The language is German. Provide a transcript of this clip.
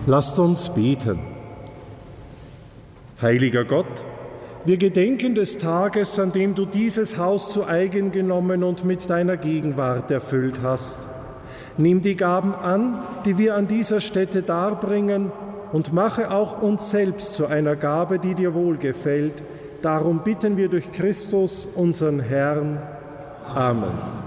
Lasst uns beten. Heiliger Gott, wir gedenken des Tages, an dem du dieses Haus zu eigen genommen und mit deiner Gegenwart erfüllt hast. Nimm die Gaben an, die wir an dieser Stätte darbringen, und mache auch uns selbst zu einer Gabe, die dir wohlgefällt. Darum bitten wir durch Christus, unseren Herrn. Amen.